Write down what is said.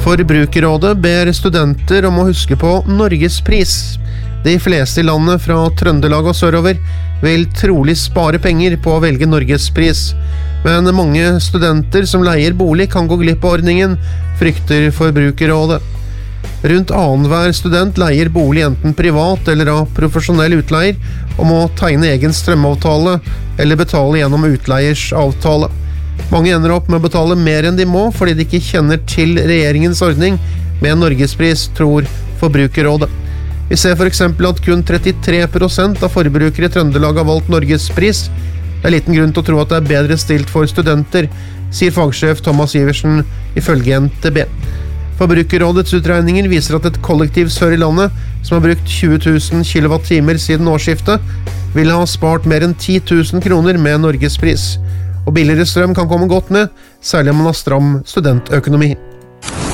Forbrukerrådet ber studenter om å huske på Norgespris. De fleste i landet fra Trøndelag og sørover vil trolig spare penger på å velge Norgespris, men mange studenter som leier bolig kan gå glipp av ordningen, frykter Forbrukerrådet. Rundt annenhver student leier bolig enten privat eller av profesjonell utleier og må tegne egen strømavtale eller betale gjennom utleiers avtale. Mange ender opp med å betale mer enn de må fordi de ikke kjenner til regjeringens ordning med Norgespris, tror Forbrukerrådet. Vi ser for eksempel at kun 33% av forbrukere i Trøndelag har valgt Norgespris. Det er liten grunn til å tro at det er bedre stilt for studenter, sier fagsjef Thomas Iversen ifølge NTB. Forbrukerrådets utregninger viser at et kollektiv sør i landet, som har brukt 20 000 kWh siden årsskiftet, vil ha spart mer enn 10 000 kroner med Norgespris. Og billigere strøm kan komme godt ned, særlig om man har stram studentøkonomi.